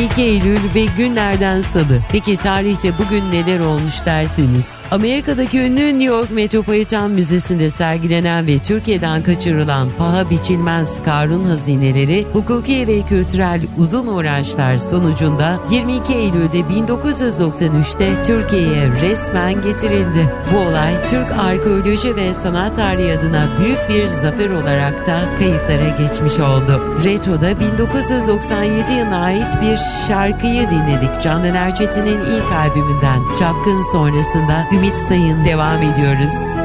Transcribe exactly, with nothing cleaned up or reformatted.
iki Eylül ve günlerden salı. Peki tarihte bugün neler olmuş dersiniz? Amerika'daki ünlü New York Metropolitan Müzesi'nde sergilenen ve Türkiye'den kaçırılan paha biçilmez Karun hazineleri, hukuki ve kültürel uzun uğraşlar sonucunda yirmi iki Eylül'de bin dokuz yüz doksan üçte Türkiye'ye resmen getirildi. Bu olay Türk arkeoloji ve sanat tarihi adına büyük bir zafer olarak da kayıtlara geçmiş oldu. Retro'da bin dokuz yüz doksan yedi yılına ait bir şarkıyı dinledik. Candan Erçetin'in ilk albümünden Çapkın sonrasında Ümit Sayın devam ediyoruz.